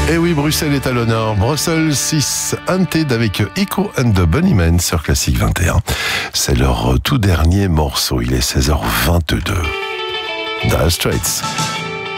Et oui, Bruxelles est à l'honneur. Brussels 6 Hunted avec Echo and the Bunnymen sur Classic 21. C'est leur tout dernier morceau. Il est 16h22. Dire Straits.